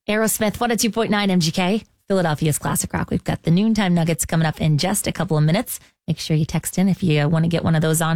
Aerosmith, 102.9 MGK, Philadelphia's classic rock. We've got the Noontime Nuggets coming up in just a couple of minutes. Make sure you text in if you want to get one of those on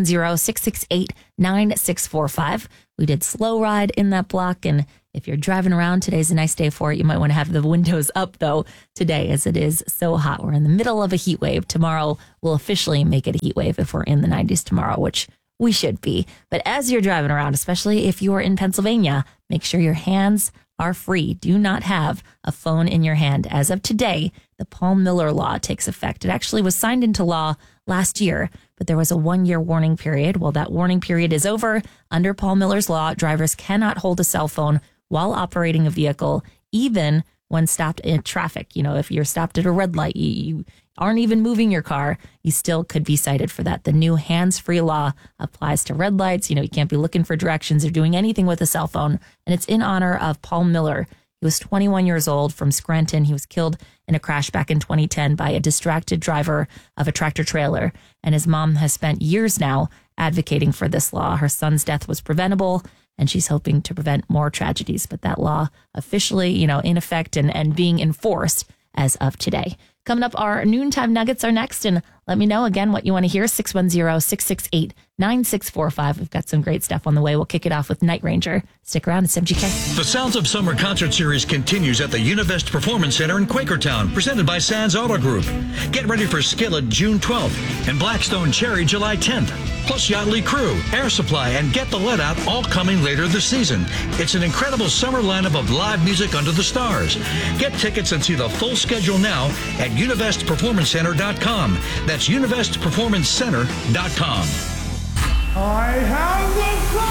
610-668-9645. We did Slow Ride in that block, and if you're driving around, today's a nice day for it. You might want to have the windows up, though, today, as it is so hot. We're in the middle of a heat wave. Tomorrow, we'll officially make it a heat wave if we're in the 90s tomorrow, which we should be. But as you're driving around, especially if you're in Pennsylvania, make sure your hands are free. Do not have a phone in your hand. As of today, the Paul Miller law takes effect. It actually was signed into law last year, but there was a 1-year warning period. Well, that warning period is over. Under Paul Miller's law, drivers cannot hold a cell phone while operating a vehicle, even when stopped in traffic. You know, if you're stopped at a red light, you aren't even moving your car, you still could be cited for that. The new hands-free law applies to red lights. You know, you can't be looking for directions or doing anything with a cell phone. And it's in honor of Paul Miller. He was 21 years old from Scranton. He was killed in a crash back in 2010 by a distracted driver of a tractor trailer. And his mom has spent years now advocating for this law. Her son's death was preventable, and she's hoping to prevent more tragedies. But that law officially, you know, in effect and being enforced as of today. Coming up, our Noontime Nuggets are next. And let me know, again, what you want to hear. 610-668-9645. We've got some great stuff on the way. We'll kick it off with Night Ranger. Stick around. It's MGK. The Sounds of Summer concert series continues at the Univest Performance Center in Quakertown, presented by Sands Auto Group. Get ready for Skillet June 12th and Blackstone Cherry July 10th. Plus Yachtly Crew, Air Supply, and Get the Let Out, all coming later this season. It's an incredible summer lineup of live music under the stars. Get tickets and see the full schedule now at UnivestPerformanceCenter.com. That's UnivestPerformanceCenter.com. I have the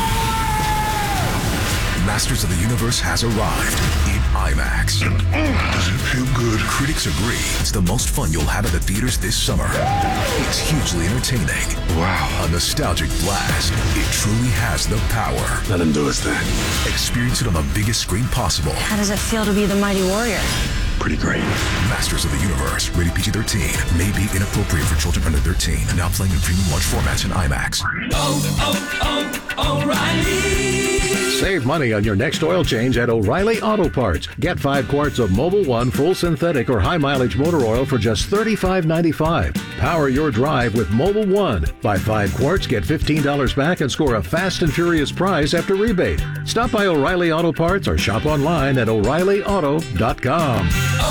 power! Masters of the Universe has arrived in IMAX. Does it feel good? Critics agree it's the most fun you'll have at the theaters this summer. It's hugely entertaining. Wow. A nostalgic blast. It truly has the power. Let him do his thing. Experience it on the biggest screen possible. How does it feel to be the mighty warrior? Pretty great. Masters of the Universe. Rated PG-13. May be inappropriate for children under 13. Now playing in premium large formats in IMAX. O'Reilly. Save money on your next oil change at O'Reilly Auto Parts. Get 5 quarts of Mobil 1 full synthetic or high mileage motor oil for just $35.95. Power your drive with Mobil 1. Buy 5 quarts, get $15 back, and score a fast and furious prize after rebate. Stop by O'Reilly Auto Parts or shop online at O'ReillyAuto.com.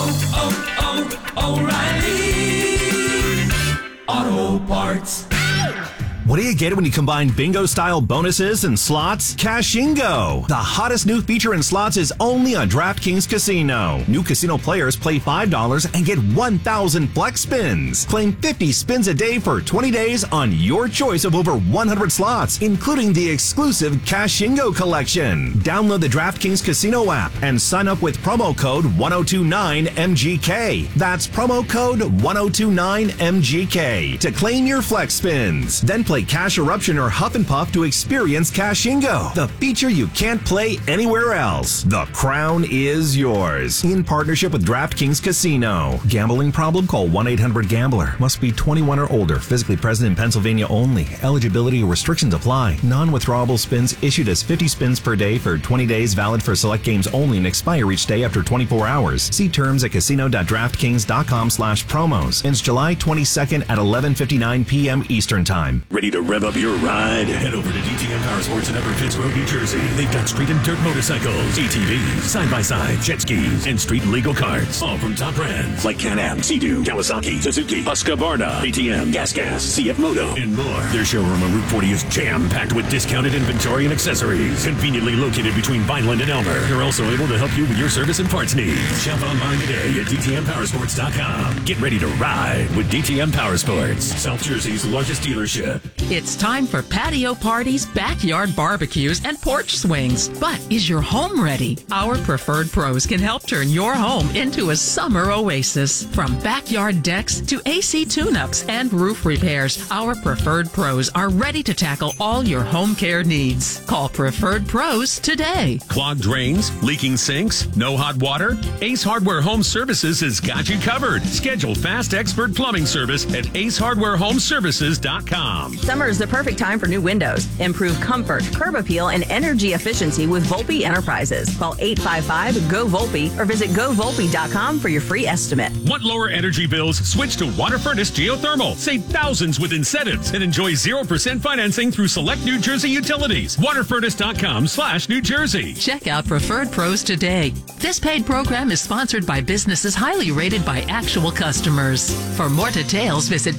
O'Reilly Auto Parts. What do you get when you combine bingo-style bonuses and slots? Cashingo! The hottest new feature in slots is only on DraftKings Casino. New casino players play $5 and get 1,000 flex spins. Claim 50 spins a day for 20 days on your choice of over 100 slots, including the exclusive Cashingo collection. Download the DraftKings Casino app and sign up with promo code 1029MGK. That's promo code 1029MGK to claim your flex spins. Then play Cash Eruption or Huff and Puff to experience Cashingo, the feature you can't play anywhere else. The crown is yours. In partnership with DraftKings Casino. Gambling problem? Call 1-800-GAMBLER. Must be 21 or older. Physically present in Pennsylvania only. Eligibility restrictions apply. Non-withdrawable spins issued as 50 spins per day for 20 days, valid for select games only, and expire each day after 24 hours. See terms at casino.draftkings.com/promos. Ends July 22nd at 11:59 p.m. Eastern Time. Ready to rev up your ride? Head over to DTM Power Sports in Upper Pittsburgh, New Jersey. They've got street and dirt motorcycles, ATVs, side-by-side, jet skis, and street legal carts. All from top brands like Can-Am, Sea-Doo, Kawasaki, Suzuki, Husqvarna, ATM, Gas, CF Moto, and more. Their showroom on Route 40 is jam-packed with discounted inventory and accessories. Conveniently located between Vineland and Elmer. They're also able to help you with your service and parts needs. Shop online today at DTMPowersports.com. Get ready to ride with DTM Power Sports, South Jersey's largest dealership. It's time for patio parties, backyard barbecues, and porch swings. But is your home ready? Our preferred pros can help turn your home into a summer oasis. From backyard decks to AC tune-ups and roof repairs, our preferred pros are ready to tackle all your home care needs. Call Preferred Pros today. Clogged drains, leaking sinks, no hot water? Ace Hardware Home Services has got you covered. Schedule fast expert plumbing service at acehardwarehomeservices.com. Summer is the perfect time for new windows. Improve comfort, curb appeal, and energy efficiency with Volpe Enterprises. Call 855-GO-VOLPE or visit GoVolpe.com for your free estimate. Want lower energy bills? Switch to Water Furnace Geothermal. Save thousands with incentives and enjoy 0% financing through select New Jersey utilities. Waterfurnace.com/New Jersey. Check out Preferred Pros today. This paid program is sponsored by businesses highly rated by actual customers. For more details, visit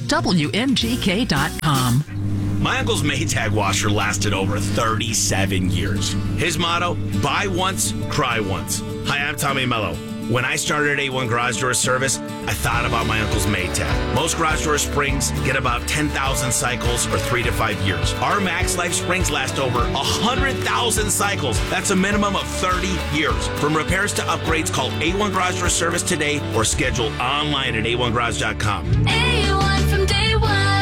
WMGK.com. My uncle's Maytag washer lasted over 37 years. His motto, buy once, cry once. Hi, I'm Tommy Mello. When I started A1 Garage Door Service, I thought about my uncle's Maytag. Most garage door springs get about 10,000 cycles or 3 to 5 years. Our Max Life springs last over 100,000 cycles. That's a minimum of 30 years. From repairs to upgrades, call A1 Garage Door Service today or schedule online at a1garage.com. A1 from day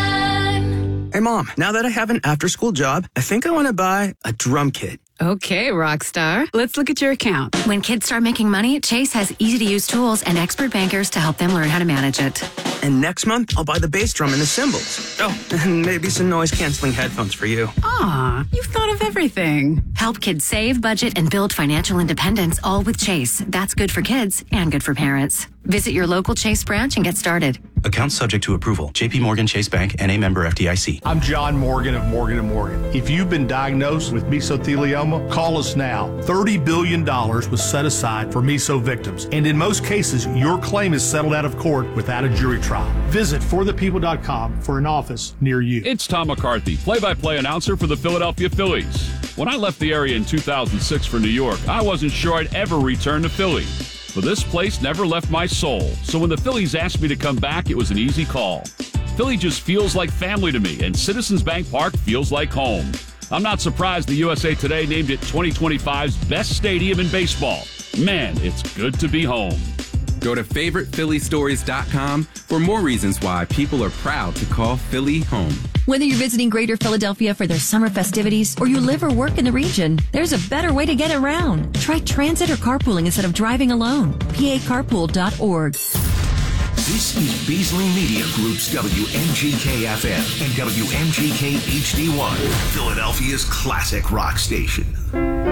one. Hey, Mom, now that I have an after-school job, I think I want to buy a drum kit. Okay, Rockstar. Let's look at your account. When kids start making money, Chase has easy-to-use tools and expert bankers to help them learn how to manage it. And next month, I'll buy the bass drum and the cymbals. Oh, and maybe some noise-canceling headphones for you. Aw, you've thought of everything. Help kids save, budget, and build financial independence, all with Chase. That's good for kids and good for parents. Visit your local Chase branch and get started. Account subject to approval. J.P. Morgan Chase Bank and a member FDIC. I'm John Morgan of Morgan & Morgan. If you've been diagnosed with mesothelioma, call us now. $30 billion was set aside for meso victims. And in most cases, your claim is settled out of court without a jury trial. Visit forthepeople.com for an office near you. It's Tom McCarthy, play-by-play announcer for the Philadelphia Phillies. When I left the area in 2006 for New York, I wasn't sure I'd ever return to Philly. But this place never left my soul. So when the Phillies asked me to come back, it was an easy call. Philly just feels like family to me, and Citizens Bank Park feels like home. I'm not surprised the USA Today named it 2025's best stadium in baseball. Man, it's good to be home. Go to FavoritePhillyStories.com for more reasons why people are proud to call Philly home. Whether you're visiting Greater Philadelphia for their summer festivities or you live or work in the region, there's a better way to get around. Try transit or carpooling instead of driving alone. PACarpool.org. This is Beasley Media Group's WMGK-FM and WMGK HD1, Philadelphia's classic rock station.